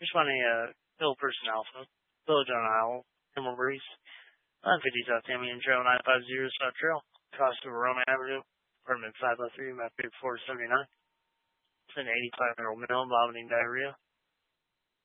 Responding Bill Person Alpha, Village on Owl, Emerald Breeze, 950 South Tamian Trail, 950 South Trail, Cost of Roma Avenue, apartment 503, map 479. It's an 85-year-old male vomiting diarrhea.